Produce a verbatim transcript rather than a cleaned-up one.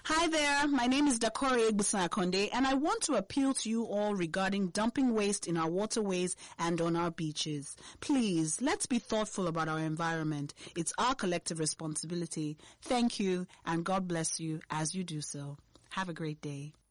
Hi there, my name is Dakori Egbusan-Akonde, and I want to appeal to you all regarding dumping waste in our waterways and on our beaches. Please, let's be thoughtful about our environment. It's our collective responsibility. Thank you, and God bless you as you do so. Have a great day.